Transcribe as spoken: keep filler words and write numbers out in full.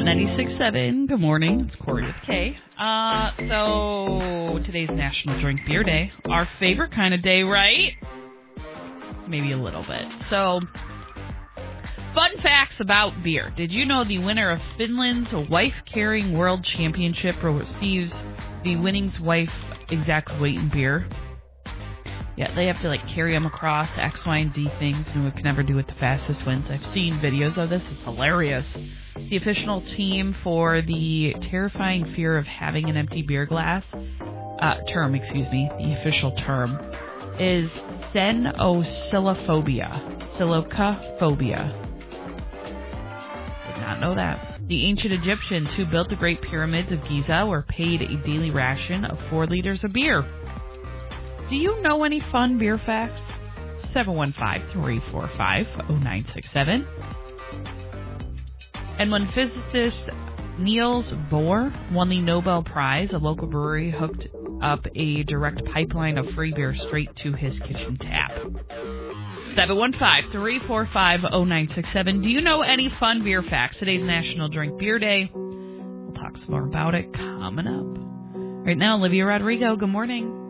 ninety-six point seven. Good morning. It's Corey with Kay. Uh, so today's National Drink Beer Day. Our favorite kind of day, right? Maybe a little bit. So, fun facts about beer. Did you know the winner of Finland's wife-carrying world championship receives the winning's wife exact weight in beer? Yeah, they have to like carry them across X, Y, and Z things, and we can never do it the fastest wins. I've seen videos of this. It's hilarious. The official team for the terrifying fear of having an empty beer glass, uh, term, excuse me, the official term, is Cenosillophobia. Silicophobia. Did not know that. The ancient Egyptians who built the Great Pyramids of Giza were paid a daily ration of four liters of beer. Do you know any fun beer facts? seven one five, three four five, zero nine six seven. And when physicist Niels Bohr won the Nobel Prize, a local brewery hooked up a direct pipeline of free beer straight to his kitchen tap. seven one five, three four five, zero nine six seven. Do you know any fun beer facts? Today's National Drink Beer Day. We'll talk some more about it coming up. Right now, Olivia Rodrigo, good morning.